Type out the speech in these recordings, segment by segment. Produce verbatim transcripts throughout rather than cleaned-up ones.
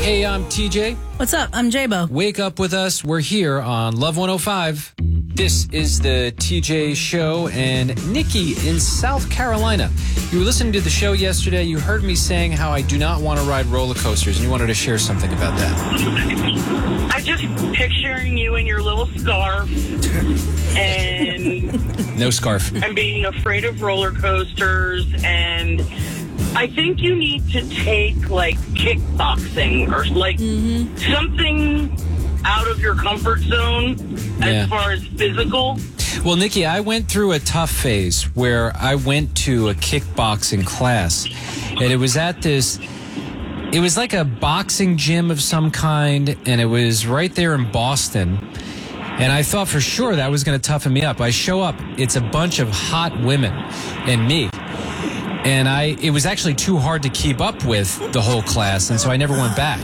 Hey, I'm T J. What's up? I'm J-Bo. Wake up with us. We're here on Love one oh five. This is the T J Show, and Nikki in South Carolina. You were listening to the show yesterday. You heard me saying how I do not want to ride roller coasters, and you wanted to share something about that. I'm just picturing you in your little scarf and No scarf. and being afraid of roller coasters, and I think you need to take like kickboxing or like Mm-hmm. something out of your comfort zone as Yeah. far as physical. Well, Nikki, I went through a tough phase where I went to a kickboxing class, and it was at this, it was like a boxing gym of some kind, and it was right there in Boston. And I thought for sure that was going to toughen me up. I show up, it's a bunch of hot women and me. And I, it was actually too hard to keep up with the whole class, and so I never went back.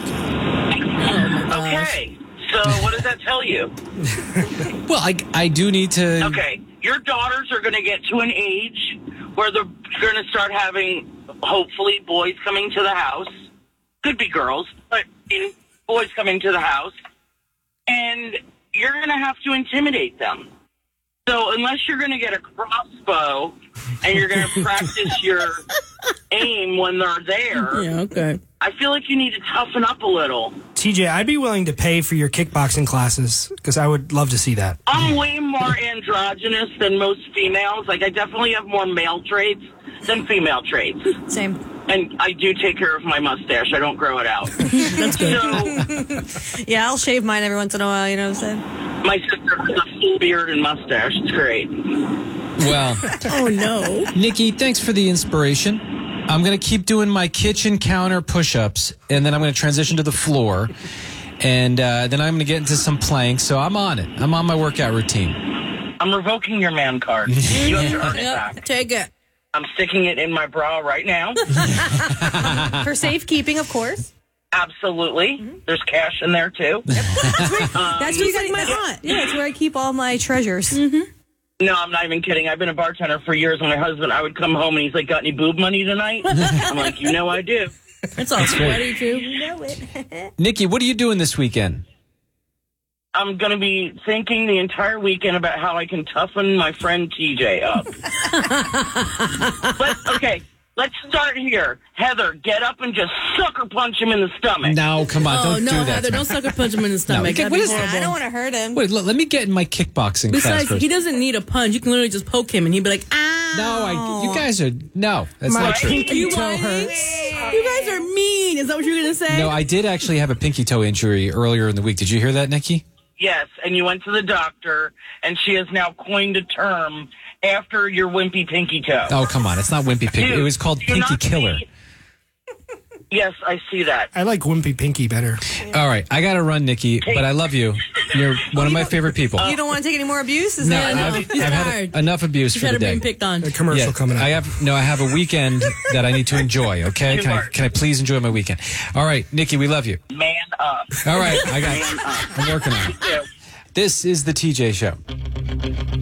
Okay, so what does that tell you? Well, I, I do need to... Okay, your daughters are going to get to an age where they're going to start having, hopefully, boys coming to the house. Could be girls, but boys coming to the house. And you're going to have to intimidate them. So unless you're going to get a crossbow and you're going to practice your aim when they're there, Yeah, okay. I feel like you need to toughen up a little. T J, I'd be willing to pay for your kickboxing classes because I would love to see that. I'm way more androgynous than most females. Like, I definitely have more male traits than female traits. Same. And I do take care of my mustache. I don't grow it out. That's good. So Yeah, I'll shave mine every once in a while, you know what I'm saying? my sister has a full beard and mustache. It's great. Well, Oh, no. Nikki, thanks for the inspiration. I'm going to keep doing my kitchen counter push-ups, and then I'm going to transition to the floor, and uh, then I'm going to get into some planks. So I'm on it. I'm on my workout routine. I'm revoking your man card. You have to earn it Yep, back. take it. I'm sticking it in my bra right now. For safekeeping, of course. Absolutely. There's cash in there, too. That's where you got my hot. Yeah, that's where I keep all my treasures. Mm-hmm. No, I'm not even kidding. I've been a bartender for years. When my husband, I would come home and he's like, got any boob money tonight? I'm like, you know I do. It's all sweaty, too. You know it. Nikki, what are you doing this weekend? I'm going to be thinking the entire weekend about how I can toughen my friend T J up. But, okay, let's start here. Heather, get up and just sucker punch him in the stomach. No, come on, Oh, don't no, do that. Heather, don't sucker punch him in the stomach. okay, That'd what be is that? horrible. I don't want to hurt him. Wait, let, let me get in my kickboxing class Besides, first. he doesn't need a punch. You can literally just poke him, and he'd be like, ow. No, I, you guys are... No, that's My not true. pinky You toe whining? hurts. You guys are mean. Is that what you're going to say? No, I did actually have a pinky toe injury earlier in the week. Did you hear that, Nikki? Yes, and you went to the doctor, and she has now coined a term after your wimpy pinky toe. Oh, come on. It's not wimpy pinky. Dude, It was called do you Pinky not Killer. see- Yes, I see that. I like Wimpy Pinky better. All right. I got to run, Nikki, but I love you. You're one of my favorite people. You don't want to take any more abuse? Is No, that I've, He's I've had tired. enough abuse He's for had the her day. being picked on. A commercial Yeah, coming up. I have no. I have a weekend that I need to enjoy. Okay, can I, can I please enjoy my weekend? All right, Nikki, we love you. Man up. All right, I got. Man up. I'm working on it. Yeah. This is the T J Show.